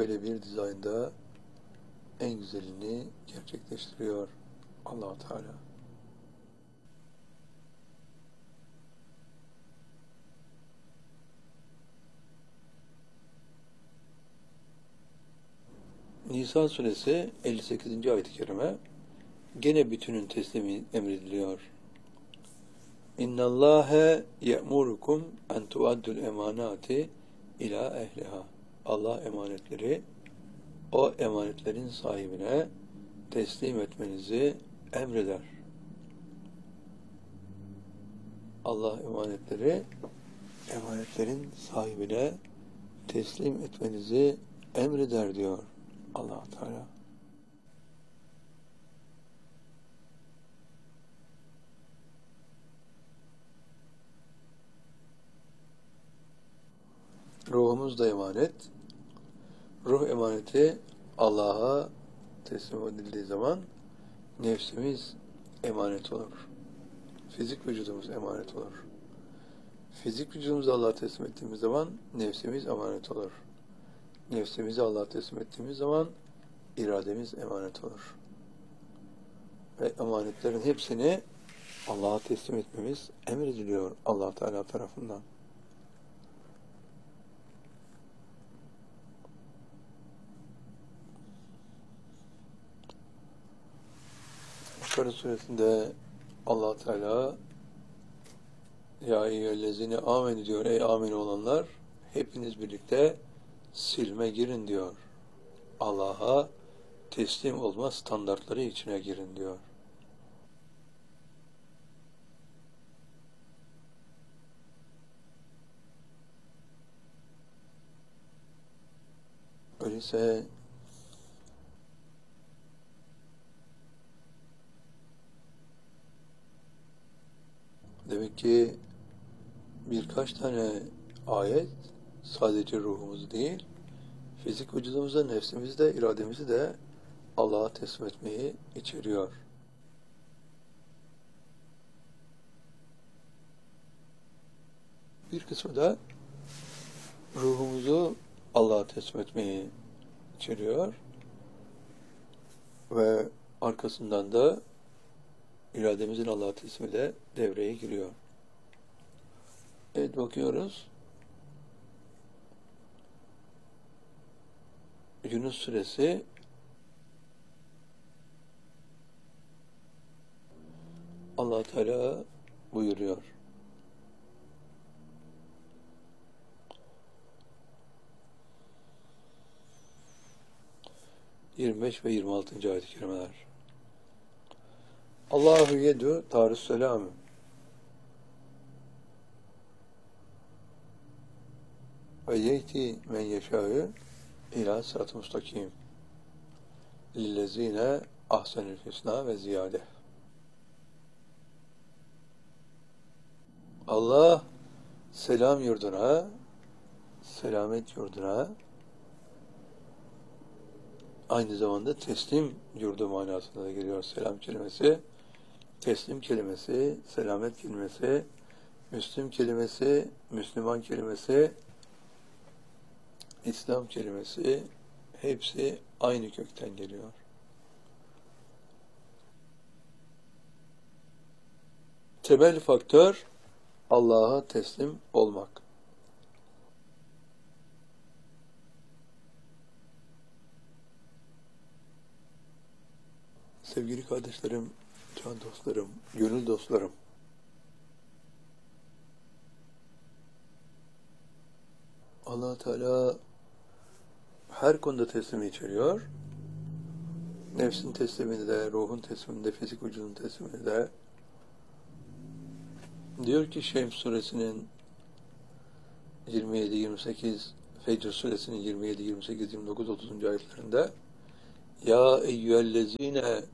böyle bir dizaynda en güzelini gerçekleştiriyor Allah Teala. Nisa suresi 58. ayet-i kerime gene bütünün teslimi emrediliyor. İnnallâhe ye'murukum en tuaddul emanati ila ehliha. Allah emanetleri o emanetlerin sahibine teslim etmenizi emreder. Allah emanetlerin sahibine teslim etmenizi emreder diyor Allah Teala. Ruhumuz da emanet. Ruh emaneti Allah'a teslim edildiği zaman nefsimiz emanet olur. Fizik vücudumuz emanet olur. Fizik vücudumuzu Allah'a teslim ettiğimiz zaman nefsimiz emanet olur. Nefsimizi Allah'a teslim ettiğimiz zaman irademiz emanet olur. Ve emanetlerin hepsini Allah'a teslim etmemiz emrediliyor Allah Teala tarafından. Bakara suresinde Allah Teala ya eyyühellezine amen diyor. Ey amin olanlar hepiniz birlikte silme girin diyor. Allah'a teslim olma standartları içine girin diyor. Öyleyse demek ki birkaç tane ayet sadece ruhumuzu değil, fizik vücudumuza, nefsimizi de, irademizi de Allah'a teslim etmeyi içeriyor. Bir kısmı da ruhumuzu Allah'a teslim etmeyi içeriyor ve arkasından da irademizin Allah'a teslimi de devreye giriyor. Evet, bakıyoruz. Yunus suresi Allah Teala buyuruyor. ...25 ve 26. ayet-i kerimeler. Allahu yed'u darüsselam. Ve yehdi men yeşâ'ü ilâ sırat-ı mustakîm. Lillezîne ahsenül husnâ ve ziyâde. Allah selam yurduna, selamet yurduna, aynı zamanda teslim yurdu manasına da geliyor selam kelimesi. Teslim kelimesi, selamet kelimesi, Müslüm kelimesi, Müslüman kelimesi, İslam kelimesi hepsi aynı kökten geliyor. Temel faktör Allah'a teslim olmak. Sevgili kardeşlerim, can dostlarım, gönül dostlarım. Allah Teala her konuda teslimi içeriyor. Nefsin teslimini de, ruhun teslimini de, fizik vücudun teslimini de. Diyor ki Şems suresinin 27-28, Fecr suresinin 27, 28, 29, 30. ayetlerinde Ya eyyühellezine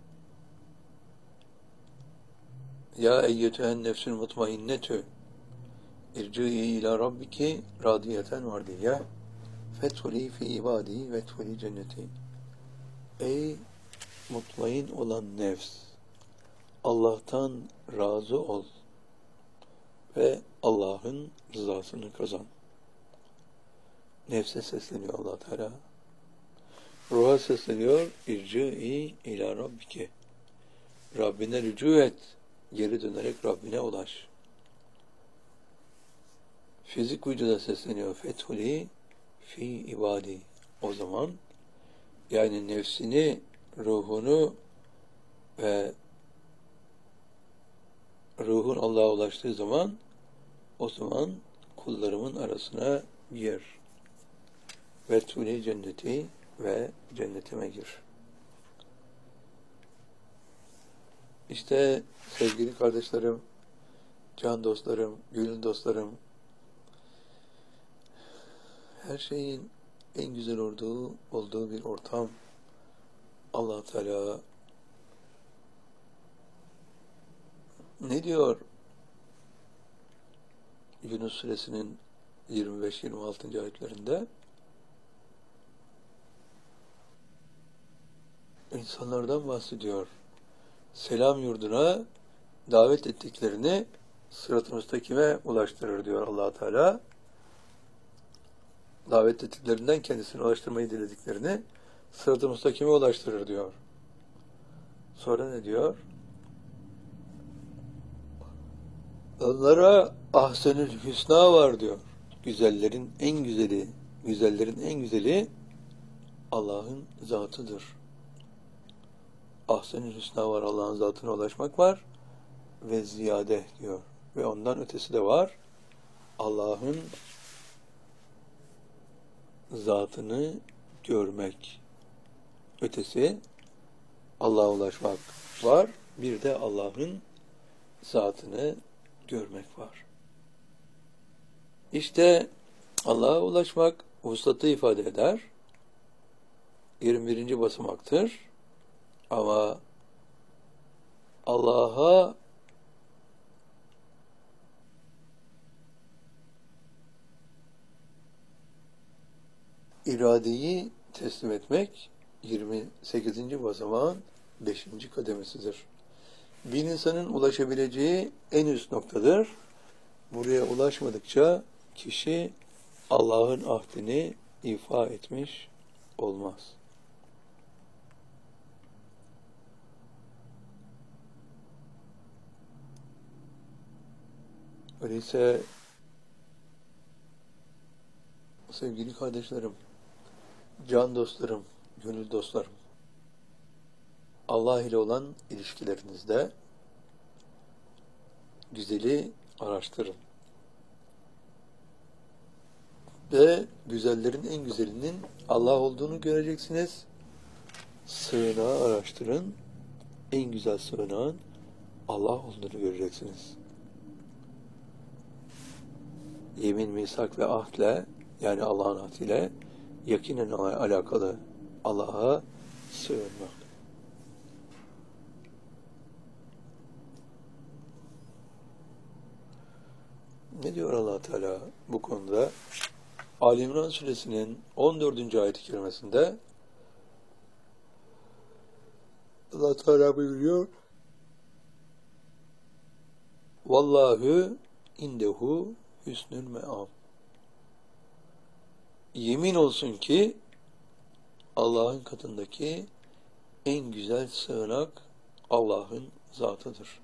Ya eyyetühen nefsül mutmainnetü irci'i ila rabbiki radiyeten vardiyye fethuli fi ibadi veethuli cenneti. Ey mutmain olan nefs, Allah'tan razı ol ve Allah'ın rızasını kazan. Nefse sesleniyor Allah Teala. Ruha sesleniyor. İrci'i ila rabbike. Rabbine rücu et. Geri dönerek Rabbine ulaş. Fizik vücuda sesleniyor. Fethuli fi ibadi. O zaman yani nefsini, ruhunu ve ruhun Allah'a ulaştığı zaman o zaman kullarımın arasına gir. Fethuli cenneti ve cennetime gir. İşte sevgili kardeşlerim, can dostlarım, gönül dostlarım, her şeyin en güzel olduğu bir ortam. Allah Teala ne diyor? Yunus suresinin 25-26. ayetlerinde insanlardan bahsediyor. Selam yurduna davet ettiklerini sırat-ı müstakime ulaştırır diyor Allah Teala. Davet ettiklerinden kendisine ulaştırmayı dilediklerini sırat-ı müstakime ulaştırır diyor. Sonra ne diyor? Onlara ahsenül hüsna var diyor. Güzellerin en güzeli, güzellerin en güzeli Allah'ın zatıdır. Ahsenül hüsna var, Allah'ın zatına ulaşmak var ve ziyade diyor. Ve ondan ötesi de var. Allah'ın zatını görmek. Ötesi Allah'a ulaşmak var. Bir de Allah'ın zatını görmek var. İşte Allah'a ulaşmak vuslatı ifade eder. 21. basamaktır. Ama Allah'a iradeyi teslim etmek 28. basamağın 5. kademesidir. Bir insanın ulaşabileceği en üst noktadır. Buraya ulaşmadıkça kişi Allah'ın ahdini ifa etmiş olmaz. Öyleyse sevgili kardeşlerim, can dostlarım, gönül dostlarım, Allah ile olan ilişkilerinizde güzeli araştırın. Ve güzellerin en güzelinin Allah olduğunu göreceksiniz. Sığınağı araştırın. En güzel sığınağın Allah olduğunu göreceksiniz. Yemin, misak ve ahdle, yani Allah'ın ahdiyle yakinen alakalı Allah'a sığınmak. Ne diyor Allah Teala bu konuda? Ali İmran suresinin 14. ayet-i kerimesinde Allah Teala buyuruyor: Vallahu indehu hüsnül me'ab. Yemin olsun ki Allah'ın katındaki en güzel sığınak Allah'ın zatıdır.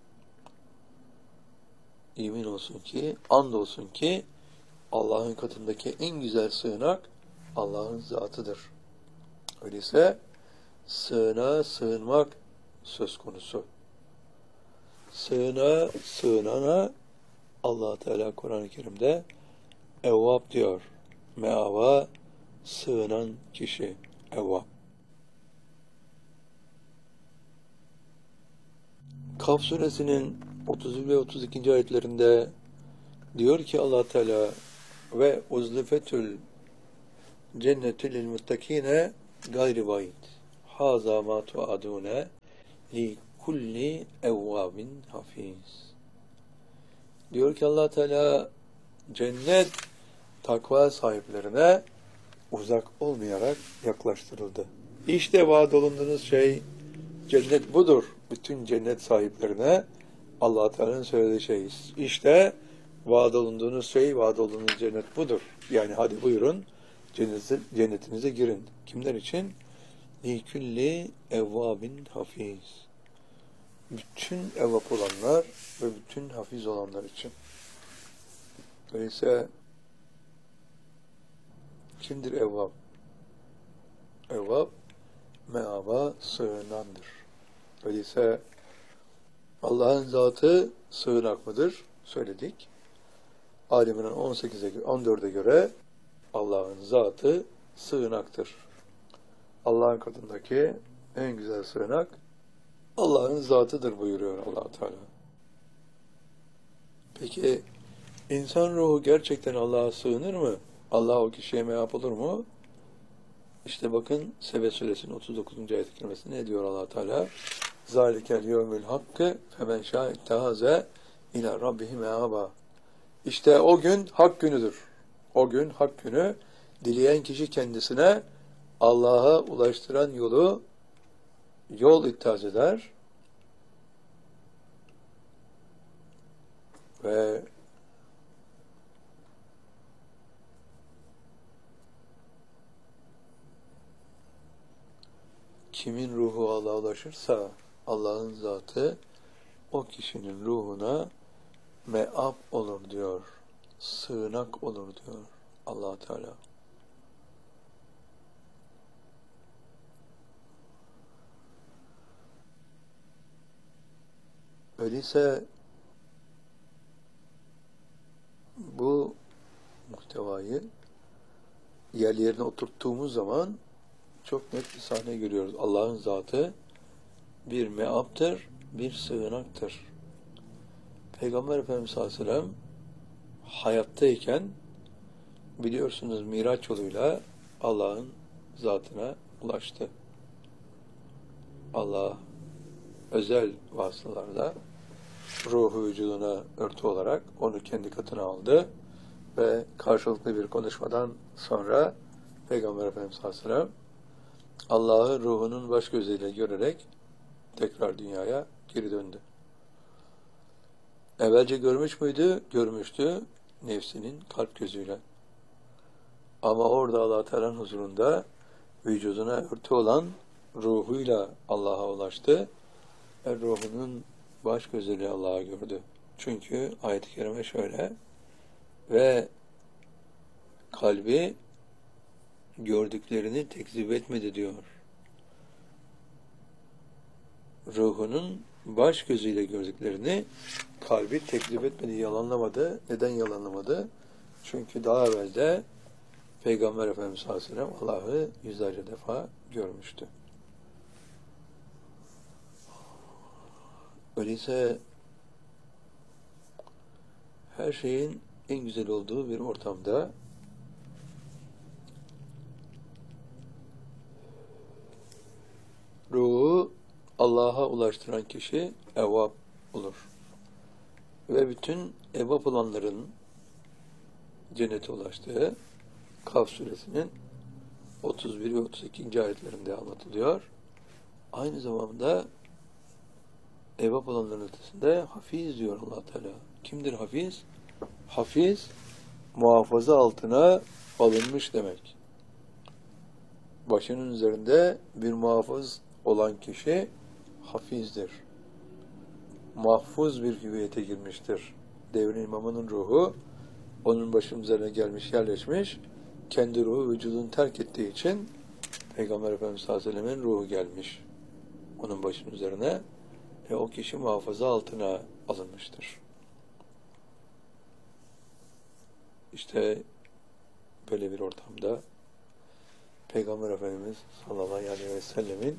Yemin olsun ki, and olsun ki Allah'ın katındaki en güzel sığınak Allah'ın zatıdır. Öyleyse sığınağa sığınmak söz konusu. Sığınağa sığınana Allah Teala Kur'an-ı Kerim'de Evvab diyor. Meava sığınan kişi Evvab. Kaf suresinin 30 ve 32. ayetlerinde diyor ki Allah Teala ve uzlifetül cennetü lil muttakine gayri vaid. Haza ma tuadune li kulli evvabin hafiz. Diyor ki Allah Teala cennet takva sahiplerine uzak olmayarak yaklaştırıldı. İşte vaat olunduğunuz şey cennet budur. Bütün cennet sahiplerine Allah Teala'nın söylediği şey. İşte vaat olunduğunuz şey, vaat olunduğunuz cennet budur. Yani hadi buyurun cennetinize girin. Kimler için? Likülli evvabin hafiz. Bütün evvab olanlar ve bütün hafiz olanlar için. Öyleyse kimdir evvab? Evvab, meaba sığınandır. Öyleyse Allah'ın zatı sığınak mıdır? Söyledik. Aliminin 14'e göre Allah'ın zatı sığınaktır. Allah'ın katındaki en güzel sığınak Allah'ın zatıdır buyuruyor Allah Teala. Peki insan ruhu gerçekten Allah'a sığınır mı? Allah o kişiye meap olur mu? İşte bakın Sebe suresinin 39. ayet-i kerimesinde ne diyor Allah Teala? Zalikel yevmül hakkı femen şâ ittehaze ila rabbihi meaba. İşte o gün hak günüdür. O gün hak günü, dileyen kişi kendisine Allah'a ulaştıran yol ittihaz eder ve kimin ruhu Allah'a ulaşırsa Allah'ın zatı o kişinin ruhuna me'ab olur diyor. Sığınak olur diyor Allah Teala. Öyleyse bu muhtevayı yerlerine oturttuğumuz zaman çok net bir sahne görüyoruz. Allah'ın zatı bir me'aptır, bir sığınaktır. Peygamber Efendimiz sallallahu aleyhi ve sellem hayattayken biliyorsunuz Miraç yoluyla Allah'ın zatına ulaştı. Allah özel vasıtalarla ruhu vücuduna örtü olarak onu kendi katına aldı ve karşılıklı bir konuşmadan sonra Peygamber Efendimiz sallallahu aleyhi ve sellem Allah'ı ruhunun baş gözüyle görerek tekrar dünyaya geri döndü. Evvelce görmüş müydü? Görmüştü nefsinin kalp gözüyle. Ama orada Allah Teala'nın huzurunda vücuduna örtü olan ruhuyla Allah'a ulaştı ve ruhunun baş gözüyle Allah'ı gördü. Çünkü ayet-i kerime şöyle: ve kalbi gördüklerini tekzip etmedi diyor. Ruhunun baş gözüyle gördüklerini kalbi tekzip etmedi, yalanlamadı. Neden yalanlamadı? Çünkü daha evvel de Peygamber Efendimiz sallallahu aleyhi ve sellem Allah'ı yüzlerce defa görmüştü. Öyleyse her şeyin en güzel olduğu bir ortamda ruhu Allah'a ulaştıran kişi evvab olur. Ve bütün evvab olanların cennete ulaştığı Kaf suresinin 31 ve 32. ayetlerinde anlatılıyor. Aynı zamanda evvab olanların ötesinde hafiz diyor Allah Teala. Kimdir hafiz? Hafiz, muhafaza altına alınmış demek. Başının üzerinde bir muhafız olan kişi hafizdir. Mahfuz bir hüviyete girmiştir. Devrin imamının ruhu onun başının üzerine gelmiş, yerleşmiş. Kendi ruhu vücudunu terk ettiği için Peygamber Efendimiz sallallahu aleyhi ve sellem'in ruhu gelmiş onun başının üzerine ve o kişi muhafaza altına alınmıştır. İşte böyle bir ortamda Peygamber Efendimiz sallallahu aleyhi ve sellemin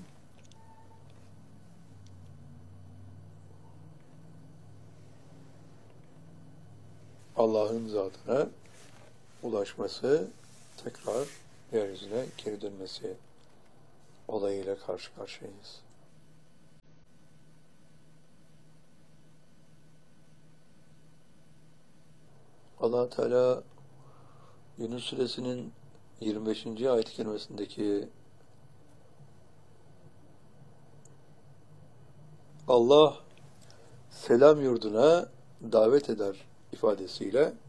Allah'ın zatına ulaşması, tekrar yeryüzüne geri dönmesi olayıyla karşı karşıyayız. Allah Teala Yunus suresinin 25. ayet-i kerimesindeki Allah selam yurduna davet eder ifadesiyle